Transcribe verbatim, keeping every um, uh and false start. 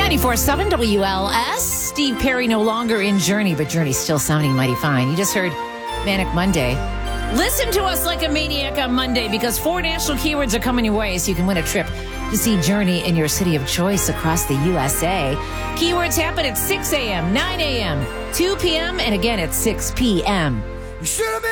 ninety-four point seven W L S. Steve Perry no longer in Journey, but Journey's still sounding mighty fine. You just heard Manic Monday. Listen to us like a maniac on Monday, because four national keywords are coming your way, so you can win a trip to see Journey in your city of choice across the U S A. Keywords happen at six a.m., nine a.m., two p.m., and again at six p.m.